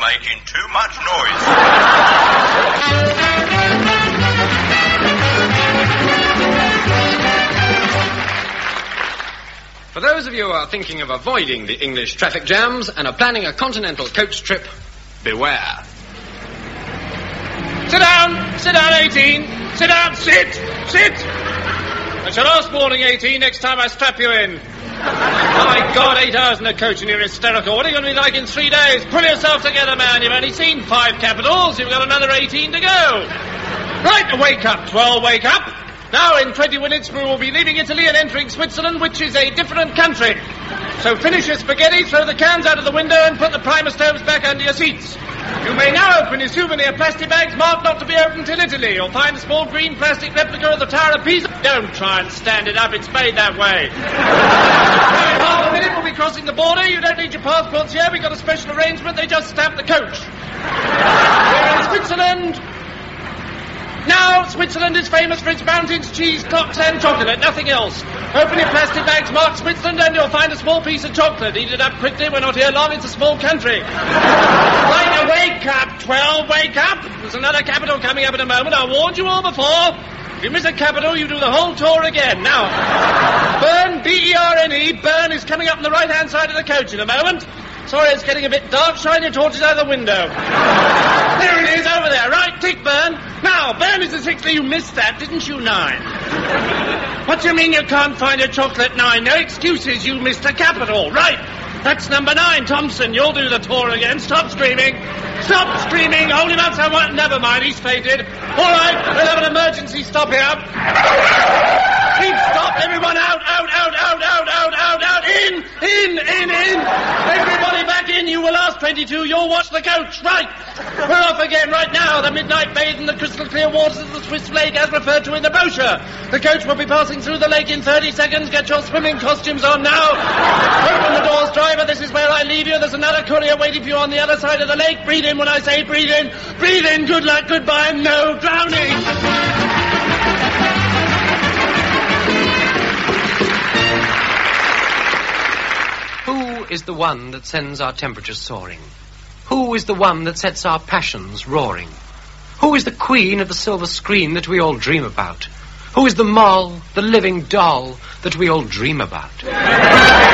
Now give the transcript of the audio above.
making too much noise. For those of you who are thinking of avoiding the English traffic jams and are planning a continental coach trip, beware. Sit down, 18. Sit down, sit. That's your last warning, 18, next time I strap you in. My God, 8 hours in a coach and you're hysterical. What are you going to be like in 3 days? Pull yourself together, man. You've only seen 5 capitals. You've got another 18 to go. Right, wake up, 12, wake up. Now, in 20 minutes, we will be leaving Italy and entering Switzerland, which is a different country. So finish your spaghetti, throw the cans out of the window, and put the primer stoves back under your seats. You may now open your souvenir plastic bags marked not to be opened till Italy. You'll find a small green plastic replica of the Tower of Pisa. Don't try and stand it up, it's made that way. In half a minute, we'll be crossing the border. You don't need your passports here. We've got a special arrangement. They just stamp the coach. We're in Switzerland. Now, Switzerland is famous for its mountains, cheese, clocks, and chocolate, nothing else. Open your plastic bags marked Switzerland and you'll find a small piece of chocolate. Eat it up quickly, we're not here long, it's a small country. Right, now wake up, 12, wake up. There's another capital coming up in a moment, I warned you all before. If you miss a capital, you do the whole tour again. Now, Bern, B-E-R-N-E, Bern is coming up on the right-hand side of the coach in a moment. Sorry, it's getting a bit dark. Shine your torches out the window. There it is, over there. Right, tick, Bern. Now, Bern is the 6th. You missed that, didn't you, 9? What do you mean you can't find your chocolate, 9? No excuses, you missed a capital. Right, that's number 9. Thompson, you'll do the tour again. Stop screaming. Stop screaming. Hold him up somewhat. Never mind, he's fainted. All right, we'll have an emergency stop here. Please stop, everyone out. In. Everybody back in. You were last 22. You'll watch the coach. Right. We're off again right now. The midnight bathe in the crystal clear waters of the Swiss lake as referred to in the brochure. The coach will be passing through the lake in 30 seconds. Get your swimming costumes on now. Open the doors, driver. This is where I leave you. There's another courier waiting for you on the other side of the lake. Breathe in when I say breathe in. Breathe in. Good luck. Goodbye. No drowning. Who is the one that sends our temperatures soaring? Who is the one that sets our passions roaring? Who is the queen of the silver screen that we all dream about? Who is the moll, the living doll that we all dream about?